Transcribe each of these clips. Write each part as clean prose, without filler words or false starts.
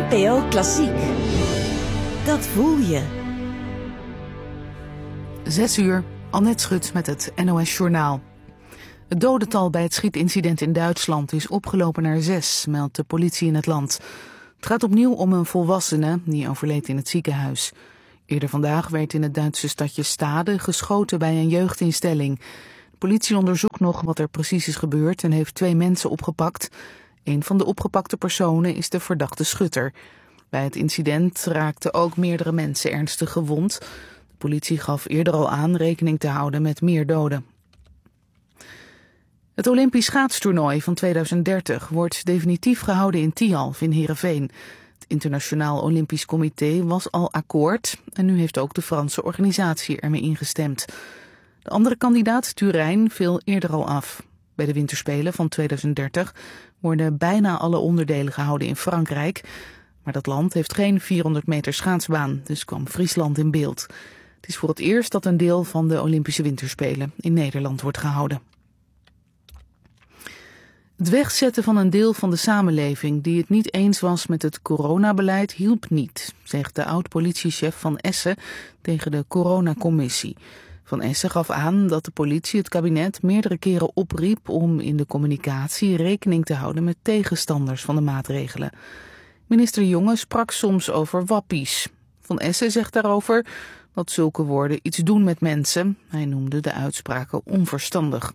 NPO Klassiek. Dat voel je. 6:00, Annette Schut met het NOS Journaal. Het dodental bij het schietincident in Duitsland is opgelopen naar 6, meldt de politie in het land. Het gaat opnieuw om een volwassene die overleed in het ziekenhuis. Eerder vandaag werd in het Duitse stadje Stade geschoten bij een jeugdinstelling. De politie onderzoekt nog wat er precies is gebeurd en heeft 2 mensen opgepakt. Een van de opgepakte personen is de verdachte schutter. Bij het incident raakten ook meerdere mensen ernstig gewond. De politie gaf eerder al aan rekening te houden met meer doden. Het Olympisch schaatstoernooi van 2030 wordt definitief gehouden in Tialf in Heerenveen. Het Internationaal Olympisch Comité was al akkoord en nu heeft ook de Franse organisatie ermee ingestemd. De andere kandidaat, Turijn, viel eerder al af. Bij de winterspelen van 2030 worden bijna alle onderdelen gehouden in Frankrijk. Maar dat land heeft geen 400 meter schaatsbaan, dus kwam Friesland in beeld. Het is voor het eerst dat een deel van de Olympische Winterspelen in Nederland wordt gehouden. Het wegzetten van een deel van de samenleving die het niet eens was met het coronabeleid hielp niet, zegt de oud-politiechef van Essen tegen de coronacommissie. Van Essen gaf aan dat de politie het kabinet meerdere keren opriep om in de communicatie rekening te houden met tegenstanders van de maatregelen. Minister Jonge sprak soms over wappies. Van Essen zegt daarover dat zulke woorden iets doen met mensen. Hij noemde de uitspraken onverstandig.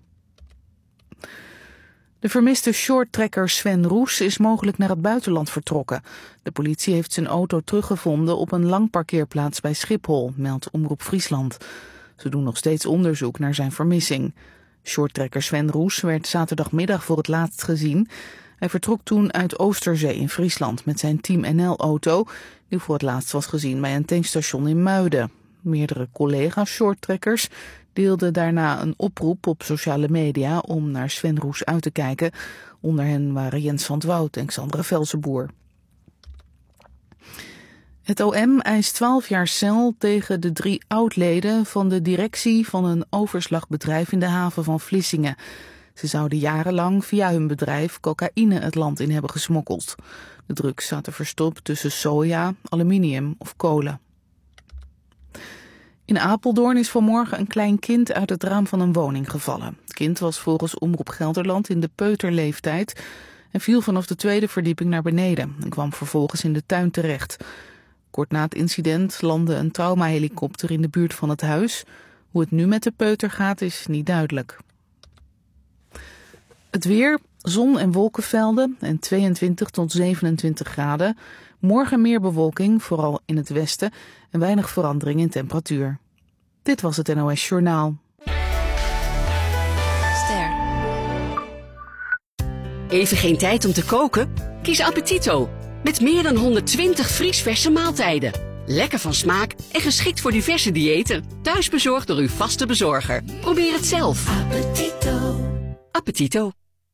De vermiste shorttrekker Sven Roes is mogelijk naar het buitenland vertrokken. De politie heeft zijn auto teruggevonden op een langparkeerplaats bij Schiphol, meldt Omroep Friesland. Ze doen nog steeds onderzoek naar zijn vermissing. Shorttrekker Sven Roes werd zaterdagmiddag voor het laatst gezien. Hij vertrok toen uit Oosterzee in Friesland met zijn Team NL-auto, die voor het laatst was gezien bij een tankstation in Muiden. Meerdere collega's shorttrekkers deelden daarna een oproep op sociale media om naar Sven Roes uit te kijken. Onder hen waren Jens van 't Woud en Xandra Velzenboer. Het OM eist 12 jaar cel tegen de 3 oud-leden van de directie van een overslagbedrijf in de haven van Vlissingen. Ze zouden jarenlang via hun bedrijf cocaïne het land in hebben gesmokkeld. De drugs zaten verstopt tussen soja, aluminium of kolen. In Apeldoorn is vanmorgen een klein kind uit het raam van een woning gevallen. Het kind was volgens Omroep Gelderland in de peuterleeftijd en viel vanaf de 2e verdieping naar beneden en kwam vervolgens in de tuin terecht. Kort na het incident landde een traumahelikopter in de buurt van het huis. Hoe het nu met de peuter gaat is niet duidelijk. Het weer, zon- en wolkenvelden en 22 tot 27 graden. Morgen meer bewolking, vooral in het westen, en weinig verandering in temperatuur. Dit was het NOS Journaal. Ster. Even geen tijd om te koken? Kies Appetito. Met meer dan 120 vriesverse maaltijden. Lekker van smaak en geschikt voor diverse diëten. Thuisbezorgd door uw vaste bezorger. Probeer het zelf. Appetito. Appetito.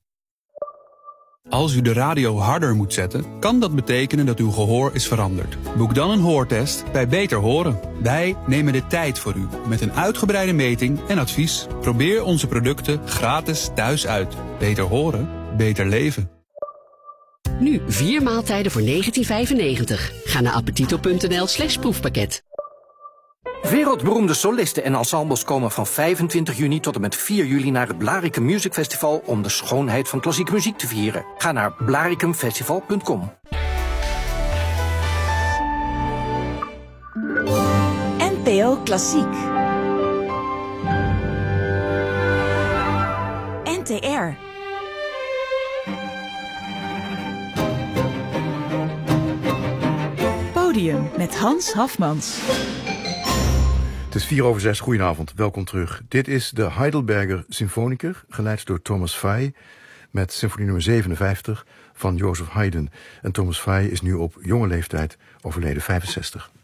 Als u de radio harder moet zetten, kan dat betekenen dat uw gehoor is veranderd. Boek dan een hoortest bij Beter Horen. Wij nemen de tijd voor u met een uitgebreide meting en advies. Probeer onze producten gratis thuis uit. Beter horen, beter leven. Nu 4 maaltijden voor €19,95. Ga naar appetito.nl/proefpakket. Wereldberoemde solisten en ensembles komen van 25 juni tot en met 4 juli naar het Blaricum Music Festival om de schoonheid van klassieke muziek te vieren. Ga naar blaricumfestival.com. NPO Klassiek. NTR. Podium met Hans Hafmans. Het is 6:04. Goedenavond, welkom terug. Dit is de Heidelberger Symfoniker, geleid door Thomas Fay, met symfonie nummer 57 van Joseph Haydn. En Thomas Fay is nu op jonge leeftijd overleden, 65.